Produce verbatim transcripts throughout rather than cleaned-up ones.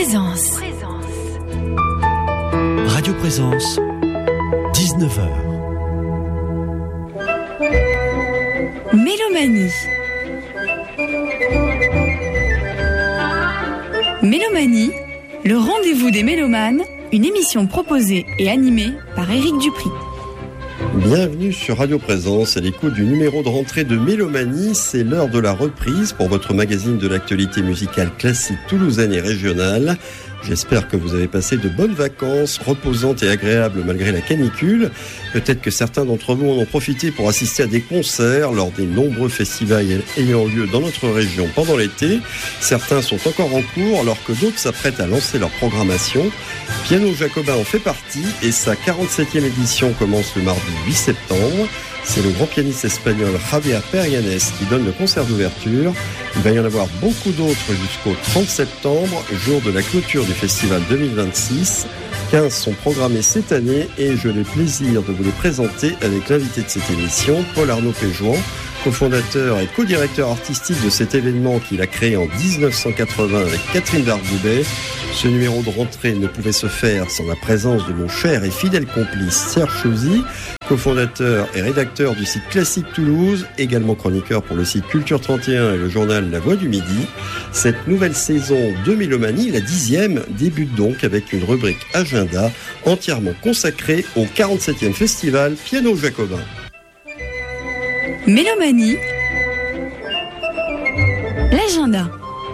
Présence. Radio Présence, dix-neuf heures. Mélomanie. Mélomanie, le rendez-vous des mélomanes, une émission proposée et animée par Éric Dupri. Bienvenue sur Radio Présence, à l'écoute du numéro de rentrée de Mélomanie. C'est l'heure de la reprise pour votre magazine de l'actualité musicale classique toulousaine et régionale. J'espère que vous avez passé de bonnes vacances, reposantes et agréables malgré la canicule. Peut-être que certains d'entre vous en ont profité pour assister à des concerts lors des nombreux festivals ayant lieu dans notre région pendant l'été. Certains sont encore en cours alors que d'autres s'apprêtent à lancer leur programmation. Piano Jacobin en fait partie et sa quarante-septième édition commence le mardi huit septembre. C'est le grand pianiste espagnol Javier Perianes qui donne le concert d'ouverture. Il va y en avoir beaucoup d'autres jusqu'au trente septembre, jour de la clôture du festival deux mille vingt-six. quinze sont programmés cette année et je l'ai le plaisir de vous les présenter avec l'invité de cette émission, Paul Arnaud Péjouan, cofondateur et co-directeur artistique de cet événement qu'il a créé en dix-neuf cent quatre-vingts avec Catherine Dargoubet. Ce numéro de rentrée ne pouvait se faire sans la présence de mon cher et fidèle complice Serge Chauzy, cofondateur et rédacteur du site Classique Toulouse, également chroniqueur pour le site Culture trente et un et le journal La Voix du Midi. Cette nouvelle saison de Mélomanie, la dixième, débute donc avec une rubrique agenda entièrement consacrée au quarante-septième festival Piano Jacobin. Mélomanie, l'agenda.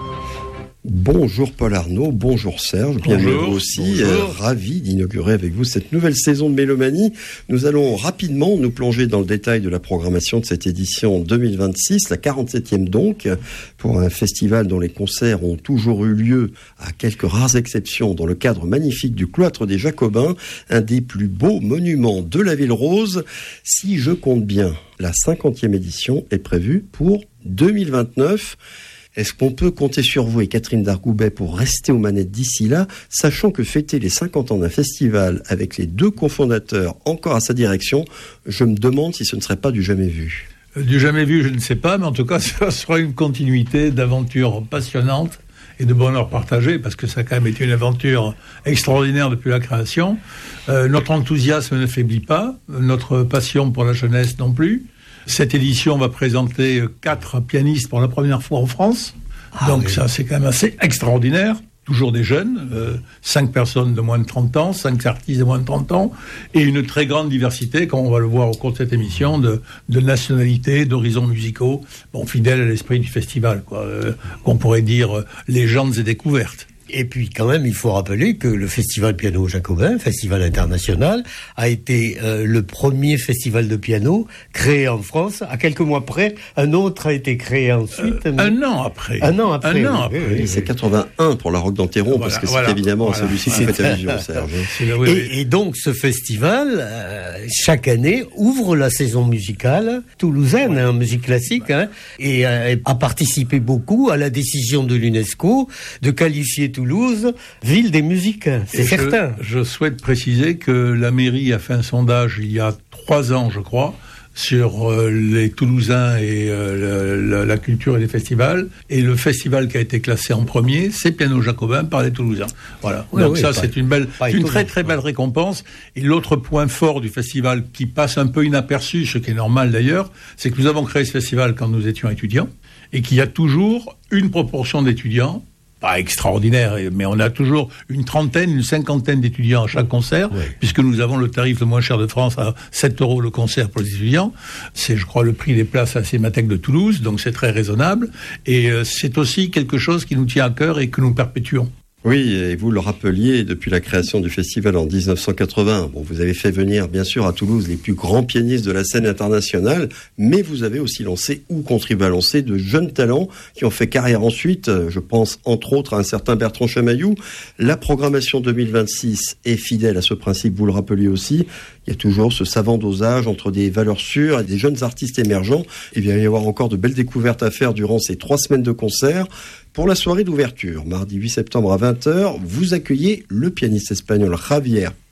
Bonjour Paul Arnaud, bonjour Serge, bienvenue vous aussi, euh, ravi d'inaugurer avec vous cette nouvelle saison de Mélomanie. Nous allons rapidement nous plonger dans le détail de la programmation de cette édition deux mille vingt-six, la quarante-septième donc, pour un festival dont les concerts ont toujours eu lieu, à quelques rares exceptions, dans le cadre magnifique du cloître des Jacobins, un des plus beaux monuments de la ville rose. Si je compte bien, la cinquantième édition est prévue pour deux mille vingt-neuf. Est-ce qu'on peut compter sur vous et Catherine Dargoubet pour rester aux manettes d'ici là, sachant que fêter les cinquante ans d'un festival avec les deux cofondateurs encore à sa direction, je me demande si ce ne serait pas du jamais vu. Du jamais vu, je ne sais pas, mais en tout cas, ce sera une continuité d'aventures passionnantes et de bonheur partagé, parce que ça a quand même été une aventure extraordinaire depuis la création. Euh, notre enthousiasme ne faiblit pas, notre passion pour la jeunesse non plus. Cette édition va présenter quatre pianistes pour la première fois en France. Ah, donc oui. Ça, c'est quand même assez extraordinaire. Toujours des jeunes, euh, cinq personnes de moins de trente ans, cinq artistes de moins de trente ans, et une très grande diversité, comme on va le voir au cours de cette émission, de, de nationalités, d'horizons musicaux, bon, fidèles à l'esprit du festival, quoi, euh, qu'on pourrait dire euh, légendes et découvertes. Et puis quand même, il faut rappeler que le Festival Piano Jacobin, festival international, a été euh, le premier festival de piano créé en France. À quelques mois près, un autre a été créé ensuite. Euh, mais... Un an après. Un an après. Un an oui, après. Oui, oui, c'est oui. quatre-vingt-un pour la Roque d'Anteron, voilà, parce que c'est voilà, évidemment voilà. celui-ci qui fait allusion, Serge. Et, oui, oui. et donc, ce festival, euh, chaque année, ouvre la saison musicale toulousaine, ouais. hein, musique classique, ouais. hein, et euh, a participé beaucoup à la décision de l'UNESCO de qualifier Toulouse, ville des musiques, c'est et certain. Je, je souhaite préciser que la mairie a fait un sondage il y a trois ans, je crois, sur euh, les Toulousains et euh, la, la culture et les festivals. Et le festival qui a été classé en premier, c'est Piano Jacobin par les Toulousains. Voilà. Oui, Donc oui, ça, pas, c'est une belle, une très très belle récompense. Et l'autre point fort du festival qui passe un peu inaperçu, ce qui est normal d'ailleurs, c'est que nous avons créé ce festival quand nous étions étudiants et qu'il y a toujours une proportion d'étudiants, pas extraordinaire, mais on a toujours une trentaine, une cinquantaine d'étudiants à chaque concert, oui. puisque nous avons le tarif le moins cher de France à sept euros le concert pour les étudiants. C'est, je crois, le prix des places à la Cinémathèque de Toulouse, donc c'est très raisonnable. Et euh, c'est aussi quelque chose qui nous tient à cœur et que nous perpétuons. Oui, et vous le rappeliez, depuis la création du festival en dix-neuf cent quatre-vingts, bon, vous avez fait venir, bien sûr, à Toulouse les plus grands pianistes de la scène internationale, mais vous avez aussi lancé ou contribué à lancer de jeunes talents qui ont fait carrière ensuite. Je pense, entre autres, à un certain Bertrand Chamaillou. La programmation deux mille vingt-six est fidèle à ce principe, vous le rappeliez aussi. Il y a toujours ce savant dosage entre des valeurs sûres et des jeunes artistes émergents. Et bien, il va y avoir encore de belles découvertes à faire durant ces trois semaines de concerts. Pour la soirée d'ouverture, mardi huit septembre à vingt heures, vous accueillez le pianiste espagnol Javier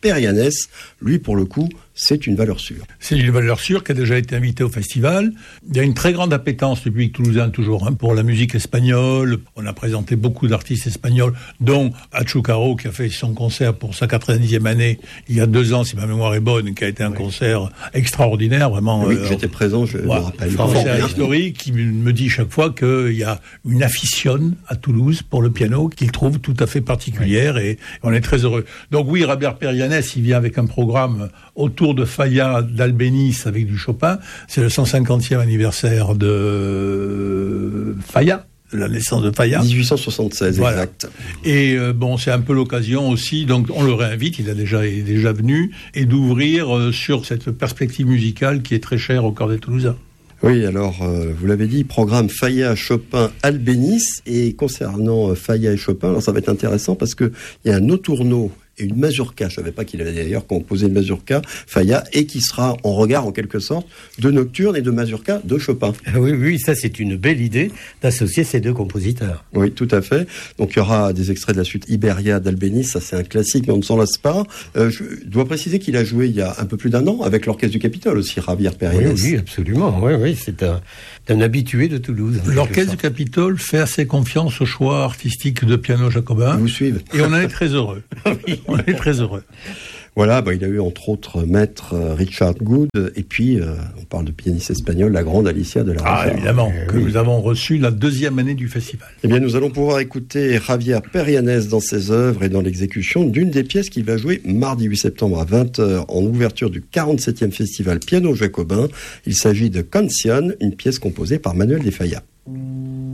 Perianes. Lui, pour le coup, c'est une valeur sûre. C'est une valeur sûre qui a déjà été invitée au festival. Il y a une très grande appétence du public toulousain toujours hein, pour la musique espagnole. On a présenté beaucoup d'artistes espagnols, dont Achucaro qui a fait son concert pour sa quatre-vingt-dixième année il y a deux ans, si ma mémoire est bonne, qui a été un oui. concert extraordinaire, vraiment. Oui, euh, j'étais présent, je voilà, me rappelle. Un concert historique qui me dit chaque fois qu'il y a une aficionne à Toulouse pour le piano qu'il trouve tout à fait particulière oui. et on est très heureux. Donc oui, Javier Perianes, il vient avec un programme autour de Falla d'Albéniz avec du Chopin. C'est le cent cinquantième anniversaire de Falla, de la naissance de Falla. dix-huit cent soixante-seize, voilà. Exact. Et euh, bon, c'est un peu l'occasion aussi, donc on le réinvite, il a déjà, il est déjà venu, et d'ouvrir euh, sur cette perspective musicale qui est très chère au cœur des Toulousains. Oui, alors, euh, vous l'avez dit, programme Falla, Chopin, Albéniz. Et concernant euh, Falla et Chopin, alors ça va être intéressant parce qu'il y a un Otourno et une mazurka. Je ne savais pas qu'il avait d'ailleurs composé une mazurka, Falla, et qui sera en regard, en quelque sorte, de Nocturne et de mazurka de Chopin. Oui, oui, ça c'est une belle idée d'associer ces deux compositeurs. Oui, tout à fait. Donc il y aura des extraits de la suite Iberia d'Albéniz, ça c'est un classique, mais on ne s'en lasse pas. Euh, je dois préciser qu'il a joué il y a un peu plus d'un an avec l'Orchestre du Capitole aussi, Javier Perianes. Oui, oui, absolument. Oui, oui, c'est un, un habitué de Toulouse. L'Orchestre du Capitole fait assez confiance au choix artistique de piano jacobin. Vous suivez. Et on en est très heureux. Oui. On est très heureux. Voilà, bah, il a eu entre autres maître euh, Richard Good, et puis euh, on parle de pianiste espagnol, la grande Alicia de la Ah, Richard. évidemment, Euh, que oui. nous avons reçu la deuxième année du festival. Eh bien, nous allons pouvoir écouter Javier Perianes dans ses œuvres et dans l'exécution d'une des pièces qu'il va jouer mardi huit septembre à vingt heures en ouverture du quarante-septième festival Piano Jacobin. Il s'agit de Canción, une pièce composée par Manuel de Falla.